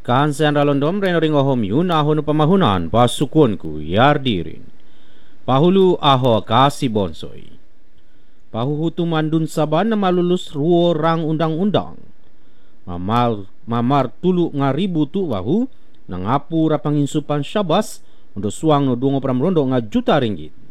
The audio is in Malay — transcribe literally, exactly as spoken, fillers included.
Kahansean ralondom reno ringo homyun ahon pamahunan pasukunku yardirin. Pahulu aho kasi bonsoy. Pahuhutu mandun saban na malulus ruo rang undang-undang. Mamar, mamar tulu ngaribu tu wahu nangapu rapanginsupan syabas untuk suang no dungo pramrondo nga juta ringgit.